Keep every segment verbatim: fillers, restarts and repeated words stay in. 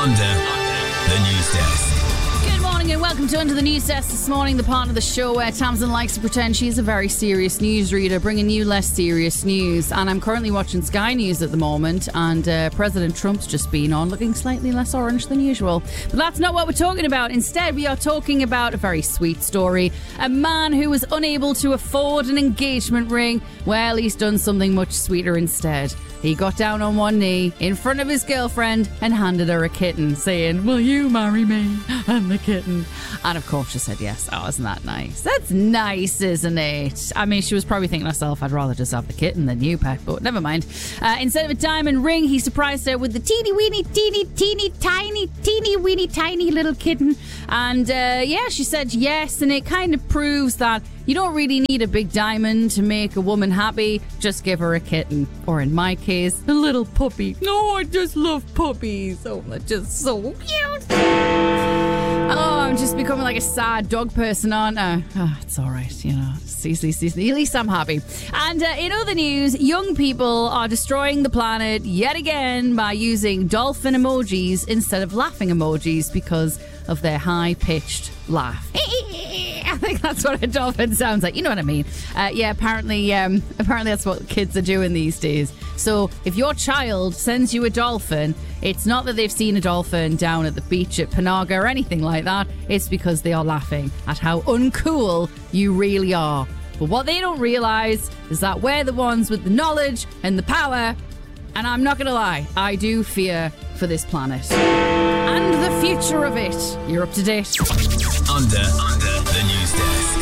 Under the News Desk. Good morning and welcome to Under the News Desk this morning, the part of the show where Tamsin likes to pretend she's a very serious newsreader, bringing you less serious news. And I'm currently watching Sky News at the moment, and uh, President Trump's just been on, looking slightly less orange than usual. But that's not what we're talking about. Instead, we are talking about a very sweet story. A man who was unable to afford an engagement ring. Well, he's done something much sweeter instead. He got down on one knee in front of his girlfriend and handed her a kitten, saying, "Will you marry me?" And the kitten. And of course she said yes. Oh, isn't that nice? That's nice, isn't it? I mean, she was probably thinking to herself, I'd rather just have the kitten than you, pet, but never mind. Uh, instead of a diamond ring, he surprised her with the teeny weeny, teeny, teeny, tiny, teeny weeny, tiny little kitten. And uh, yeah, she said yes, and it kind of proves that you don't really need a big diamond to make a woman happy. Just give her a kitten. Or in my case, a little puppy. Oh, I just love puppies. Oh, they're just so cute. Oh, I'm just becoming like a sad dog person, aren't I? Oh, it's all right, you know. See, see, see, see. At least I'm happy. And uh, in other news, young people are destroying the planet yet again by using dolphin emojis instead of laughing emojis because of their high-pitched laugh. I think that's what a dolphin sounds like. You know what I mean? Uh, yeah, apparently, um, apparently that's what kids are doing these days. So if your child sends you a dolphin, it's not that they've seen a dolphin down at the beach at Panaga or anything like that. It's because they are laughing at how uncool you really are. But what they don't realise is that we're the ones with the knowledge and the power. And I'm not going to lie, I do fear for this planet. And the future of it. You're up to date. Under, under the News Desk.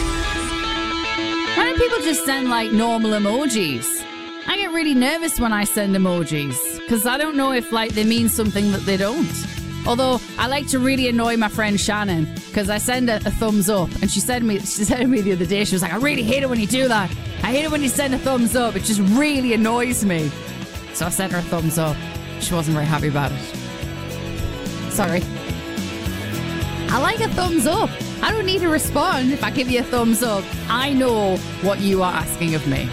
Why don't people just send like normal emojis? I get really nervous when I send emojis because I don't know if like they mean something that they don't. Although I like to really annoy my friend Shannon because I send a, a thumbs up, and she said to me, she said to me the other day, she was like, "I really hate it when you do that. I hate it when you send a thumbs up. It just really annoys me." So I sent her a thumbs up. She wasn't very happy about it. Sorry. I like a thumbs up. I don't need to respond if I give you a thumbs up. I know what you are asking of me.